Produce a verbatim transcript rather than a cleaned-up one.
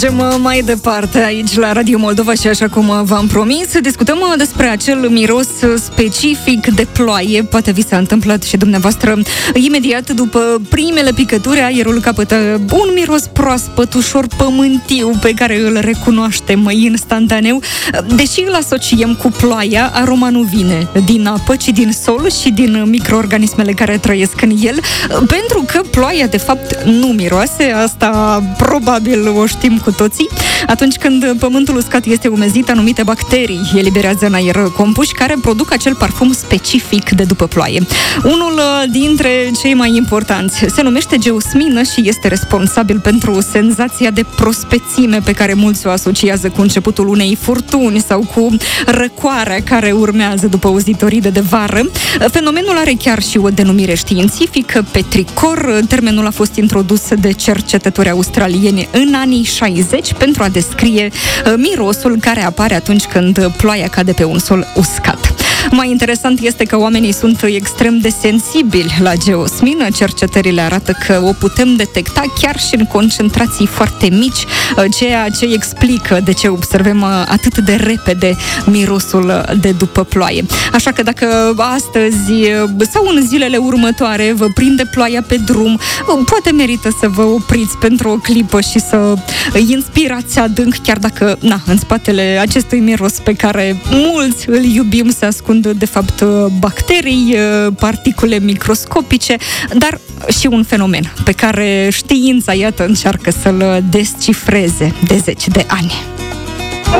Mergem mai departe aici la Radio Moldova și așa cum v-am promis, discutăm despre acel miros specific de ploaie. Poate vi s-a întâmplat și dumneavoastră. Imediat după primele picături, aerul capătă un miros proaspăt, ușor pământiu, pe care îl recunoaștem instantaneu. Deși îl asociem cu ploaia, aroma nu vine din apă, ci din sol și din microorganismele care trăiesc în el, pentru că ploaia de fapt nu miroase. Asta probabil o știm cu toții. Atunci când pământul uscat este umezit, anumite bacterii eliberează în aer compuși care produc acel parfum specific de după ploaie. Unul dintre cei mai importanți se numește geosmină și este responsabil pentru senzația de prospețime pe care mulți o asociază cu începutul unei furtuni sau cu răcoarea care urmează după o zi toridă de vară. Fenomenul are chiar și o denumire științifică, petricor. Termenul a fost introdus de cercetători australieni în anii șaizeci pentru a descrie mirosul care apare atunci când ploaia cade pe un sol uscat. Mai interesant este că oamenii sunt extrem de sensibili la geosmină. Cercetările arată că o putem detecta chiar și în concentrații foarte mici, ceea ce explică de ce observăm atât de repede mirosul de după ploaie. Așa că dacă astăzi sau în zilele următoare vă prinde ploaia pe drum, poate merită să vă opriți pentru o clipă și să inspirați adânc, chiar dacă, na, în spatele acestui miros pe care mulți îl iubim se ascund de fapt bacterii, particule microscopice, dar și un fenomen pe care știința, iată, încearcă să-l descifreze de zeci de ani.